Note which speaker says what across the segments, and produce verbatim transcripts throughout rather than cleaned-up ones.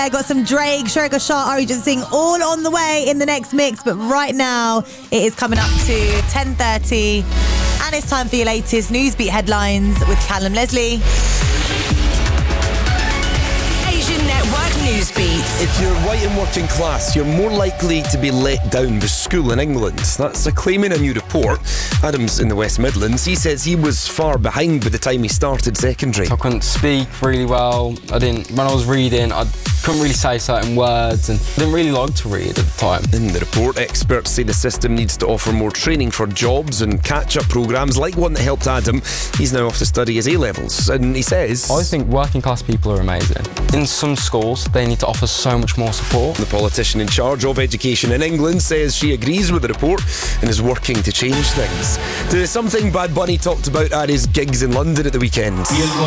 Speaker 1: I got some Drake, Shreka Shah, Arjun Singh all on the way in the next mix. But right now, it is coming up to ten thirty. And it's time for your latest Newsbeat headlines with Callum Leslie.
Speaker 2: Asian Network Newsbeat.
Speaker 3: If you're white and working class, you're more likely to be let down with school in England. That's a claim in a new report. Adam's in the West Midlands. He says he was far behind by the time he started secondary.
Speaker 4: I couldn't speak really well. I didn't. When I was reading, I couldn't really say certain words and I didn't really like to read at the time.
Speaker 3: In the report, experts say the system needs to offer more training for jobs and catch-up programmes like one that helped Adam. He's now off to study his A-levels, and he says,
Speaker 4: I think working class people are amazing. In some schools, they need to offer so much more support.
Speaker 3: The politician in charge of education in England says she agrees with the report and is working to change things. To something Bad Bunny talked about at his gigs in London at the weekend.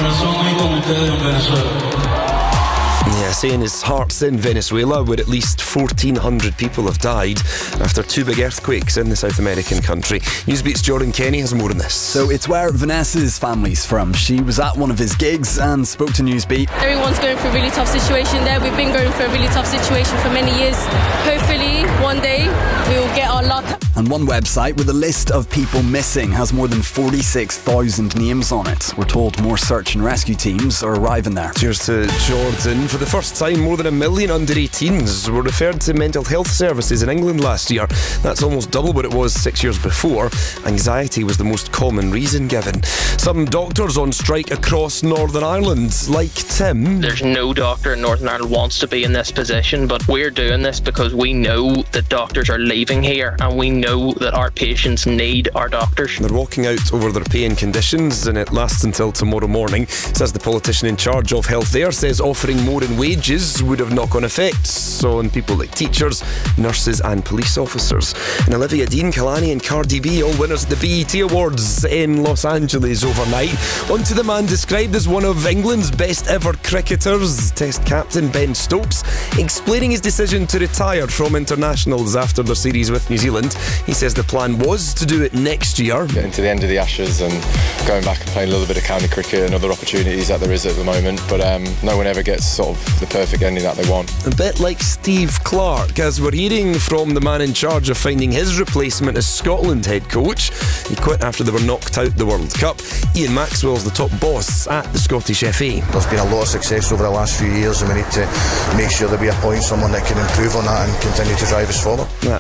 Speaker 3: Yeah, saying his heart's in Venezuela, where at least fourteen hundred people have died after two big earthquakes in the South American country. Newsbeat's Jordan Kenny has more on this.
Speaker 5: So it's where Vanessa's family's from. She was at one of his gigs and spoke to Newsbeat.
Speaker 6: Everyone's going through a really tough situation there. We've been going through a really tough situation for many years. Hopefully, one day, we will get our luck.
Speaker 5: And one website with a list of people missing has more than forty-six thousand names on it. We're told more search and rescue teams are arriving there.
Speaker 3: Cheers to Jordan. For the first time, more than a million under eighteens were referred to mental health services in England last year. That's almost double what it was six years before. Anxiety was the most common reason given. Some doctors on strike across Northern Ireland, like Tim.
Speaker 7: There's no doctor in Northern Ireland wants to be in this position, but we're doing this because we know that doctors are leaving here and we know that our patients need our doctors.
Speaker 3: They're walking out over their pay and conditions, and it lasts until tomorrow morning. Says the politician in charge of health there, says offering more in wages would have knock-on effects on people like teachers, nurses and police officers. And Olivia Dean, Kalani and Cardi B, all winners at the B E T Awards in Los Angeles overnight. On to the man described as one of England's best ever cricketers, Test captain Ben Stokes, explaining his decision to retire from internationals after their series with New Zealand. He says the plan was to do it next year.
Speaker 8: Getting to the end of the Ashes and going back and playing a little bit of county cricket and other opportunities that there is at the moment, but um, no one ever gets sort of the perfect ending that they want.
Speaker 3: A bit like Steve Clarke, as we're hearing from the man in charge of finding his replacement as Scotland head coach. He quit after they were knocked out the World Cup. Ian Maxwell's the top boss at the Scottish F A.
Speaker 9: There's been a lot of success over the last few years and we need to make sure that we appoint someone that can improve on that and continue to drive us forward.
Speaker 3: That